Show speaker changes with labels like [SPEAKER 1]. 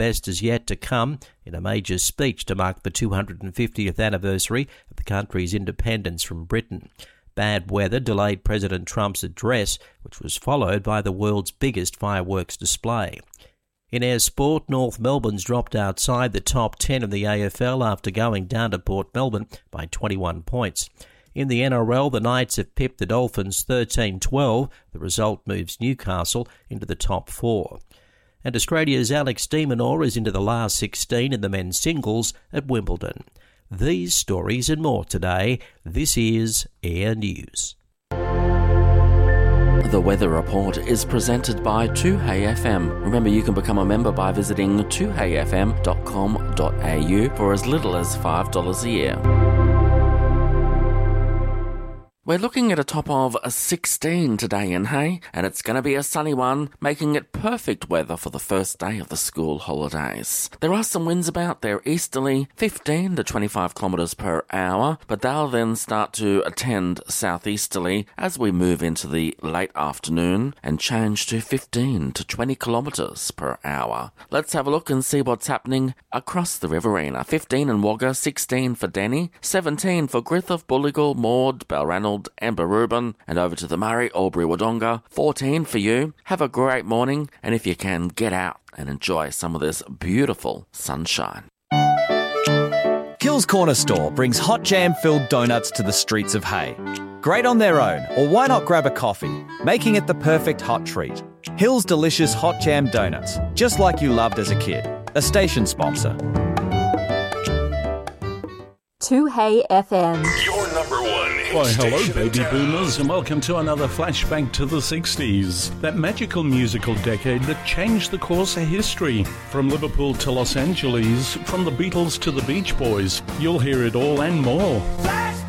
[SPEAKER 1] best is yet to come in a major speech to mark the 250th anniversary of the country's independence from Britain. Bad weather delayed President Trump's address, which was followed by the world's biggest fireworks display. In our sport, North Melbourne's dropped outside the top 10 of the AFL after going down to Port Melbourne by 21 points. In the NRL, the Knights have pipped the Dolphins 13-12. The result moves Newcastle into the top 4. And Australia's Alex de Minaur is into the last 16 in the men's singles at Wimbledon. These stories and more today. This is Air News.
[SPEAKER 2] The Weather Report is presented by 2Hey FM. Remember, you can become a member by visiting 2heyfm.com.au for as little as $5 a year. We're looking at a top of 16 today in Hay, and it's going to be a sunny one, making it perfect weather for the first day of the school holidays. There are some winds about. They're easterly, 15 to 25 kilometres per hour, but they'll then start to tend southeasterly as we move into the late afternoon and change to 15 to 20 kilometres per hour. Let's have a look and see what's happening across the Riverina. 15 in Wagga, 16 for Denny, 17 for Griffith, Bulligal, Maud, Balranald, and Barubin, and over to the Murray, Albury, Wodonga, 14 for you. Have a great morning, and if you can, get out and enjoy some of this beautiful sunshine.
[SPEAKER 3] Gill's Corner Store brings hot jam-filled donuts to the streets of Hay. Great on their own, or why not grab a coffee, making it the perfect hot treat. Hill's delicious hot jam donuts, just like you loved as a kid. A station sponsor.
[SPEAKER 4] 2Hey FM.
[SPEAKER 5] Your number one.
[SPEAKER 6] Why, hello, baby boomers, and welcome to another flashback to the 60s. That magical musical decade that changed the course of history. From Liverpool to Los Angeles, from the Beatles to the Beach Boys, you'll hear it all and more.